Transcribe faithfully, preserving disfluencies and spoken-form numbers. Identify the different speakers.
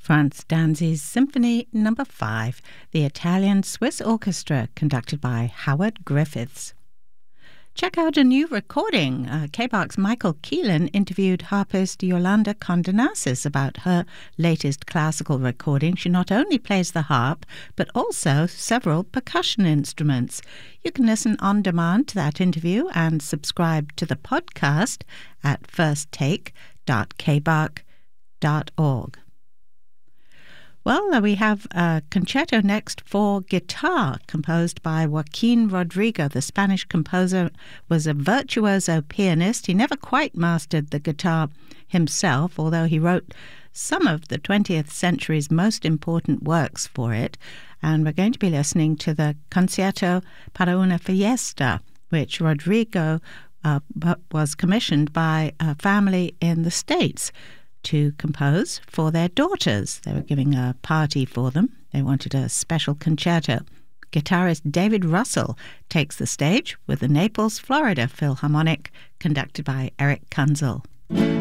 Speaker 1: Franz Danzi's Symphony Number five, the Italian-Swiss Orchestra, conducted by Howard Griffiths. Check out a new recording. Uh, K B A R's Michael Keelan interviewed harpist Yolanda Condonasis about her latest classical recording. She not only plays the harp, but also several percussion instruments. You can listen on demand to that interview and subscribe to the podcast at first take dot k b a r c dot org. Well, uh, we have a concerto next for guitar, composed by Joaquin Rodrigo. The Spanish composer was a virtuoso pianist. He never quite mastered the guitar himself, although he wrote some of the twentieth century's most important works for it. And we're going to be listening to the Concierto para una Fiesta, which Rodrigo uh, was commissioned by a family in the States to compose for their daughters. They were giving a party for them. They wanted a special concerto. Guitarist David Russell takes the stage with the Naples, Florida Philharmonic, conducted by Eric Kunzel.